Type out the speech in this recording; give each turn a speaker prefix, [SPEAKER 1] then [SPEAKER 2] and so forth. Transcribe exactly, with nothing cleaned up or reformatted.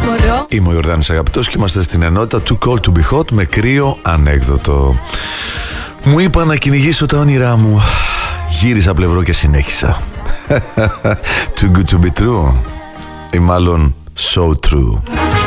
[SPEAKER 1] μπορώ.
[SPEAKER 2] Είμαι ο Ιορδάνης Αγαπητός και είμαστε στην ενότητα Too Cold to Be Hot με κρύο ανέκδοτο. Μου είπα να κυνηγήσω τα όνειρά μου. Γύρισα πλευρό και συνέχισα. Too good to be true. Ή μάλλον so true.